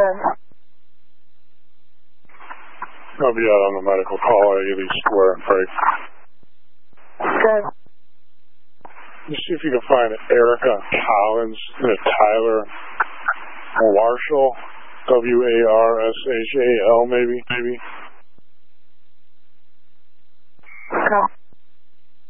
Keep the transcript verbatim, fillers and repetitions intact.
Good. I'll be out on the medical call at Ely Square and break. Good. Just see if you can find Erica Collins and a Tyler Marshall, W A R S H A L maybe, maybe. Okay.